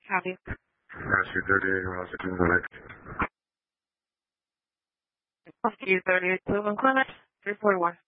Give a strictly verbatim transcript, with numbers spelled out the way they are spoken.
Copy. Rescue thirty-eight, Roger two Clinic. Rescue thirty-eight, Cleveland Clinic, three forty-one.